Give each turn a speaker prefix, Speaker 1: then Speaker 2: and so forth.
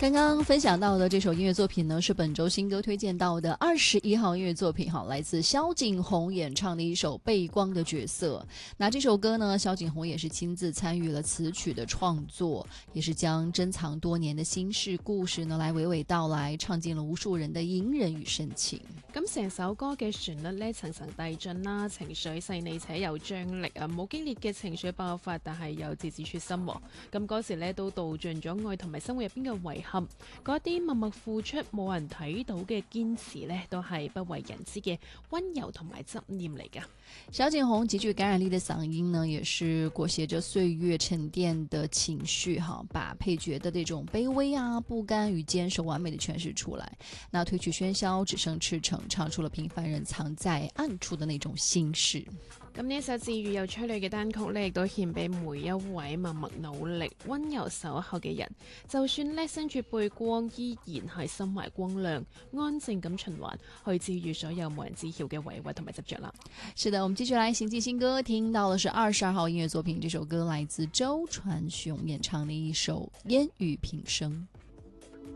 Speaker 1: 刚刚分享到的这首音乐作品呢，是本周新歌推荐到的21号音乐作品，来自萧景宏演唱的一首《背光的角色》。那这首歌呢，萧景宏也是亲自参与了词曲的创作，也是將珍藏多年的心事故事呢，來娓娓道來，唱進了無數人的隱忍與深情。
Speaker 2: 咁成首歌嘅旋律咧層層遞進啦，情緒細膩且有張力啊，冇激烈嘅情緒爆發，但係有字字戳心。咁嗰時咧都道盡咗愛同埋生活入邊嘅遺憾，嗰啲默默付出冇人睇到嘅堅持咧，都係不為人知嘅溫柔同埋執念嚟㗎。
Speaker 1: 萧景宏極具感染力的嗓音呢，也是裹挾着歲月沉澱的情緒把配角的這種卑微啊、不甘與堅守完美的詮釋出來。那褪去喧囂，只剩赤誠，唱出了平凡人藏在暗處的那種心事。
Speaker 2: 咁呢一首治癒又催淚嘅單曲呢，亦都獻俾每一位默默努力、溫柔守候嘅人。就算呢身處背光，依然係心懷光亮，安靜咁循環，去治癒所有冇人知曉嘅委屈同埋執着啦。
Speaker 1: 是的，我們繼續來行進新歌，聽到的是22號音樂作品，這首歌來自周傳雄演唱的一首《煙雨平生》。